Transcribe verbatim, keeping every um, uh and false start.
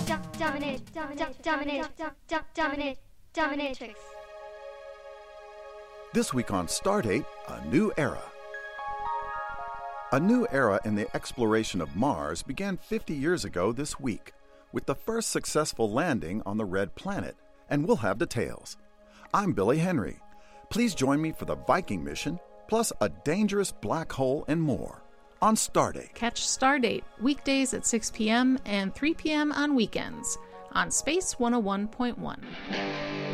dominate, dominate, dominate, dominate, dominatrix. This week on Stardate, a new era. A new era in the exploration of Mars began fifty years ago this week, with the first successful landing on the Red Planet, and we'll have details. I'm Billy Henry. Please join me for the Viking mission, plus a dangerous black hole and more, on Stardate. Catch Stardate weekdays at six p.m. and three p.m. on weekends on Space one oh one point one.